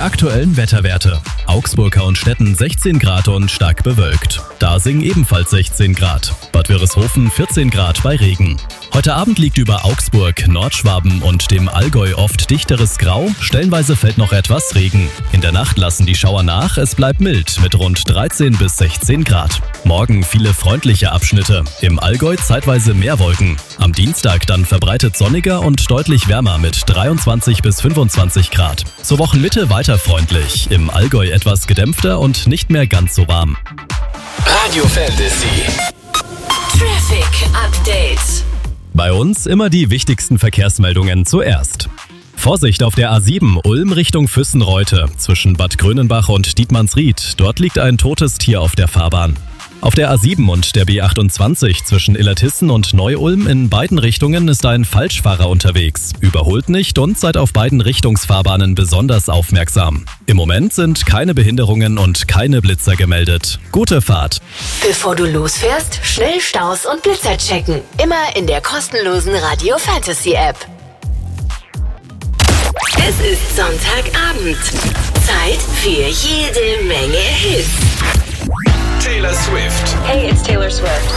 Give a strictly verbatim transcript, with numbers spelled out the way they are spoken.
aktuellen Wetterwerte. Augsburg und Stetten sechzehn Grad und stark bewölkt. Dasing ebenfalls sechzehn Grad. Bad Wörishofen vierzehn Grad bei Regen. Heute Abend liegt über Augsburg, Nordschwaben und dem Allgäu oft dichteres Grau. Stellenweise fällt noch etwas Regen. In der Nacht lassen die Schauer nach. Es bleibt mild mit rund dreizehn bis sechzehn Grad. Morgen viele freundliche Abschnitte. Im Allgäu zeitweise mehr Wolken. Am Dienstag dann verbreitet sonniger und deutlich wärmer mit dreiundzwanzig bis fünfundzwanzig Grad. Zur Wochenmitte weiter freundlich. Im Allgäu etwas gedämpfter und nicht mehr ganz so warm. Radio Fantasy Traffic Update. Bei uns immer die wichtigsten Verkehrsmeldungen zuerst. Vorsicht auf der A sieben Ulm Richtung Füssenreute zwischen Bad Grönenbach und Dietmannsried. Dort liegt ein totes Tier auf der Fahrbahn. Auf der A sieben und der B achtundzwanzig zwischen Illertissen und Neu-Ulm in beiden Richtungen ist ein Falschfahrer unterwegs. Überholt nicht und seid auf beiden Richtungsfahrbahnen besonders aufmerksam. Im Moment sind keine Behinderungen und keine Blitzer gemeldet. Gute Fahrt! Bevor du losfährst, schnell Staus und Blitzer checken. Immer in der kostenlosen Radio Fantasy App. Es ist Sonntagabend. Zeit für jede Menge Hits. Taylor Swift. Hey, it's Taylor Swift.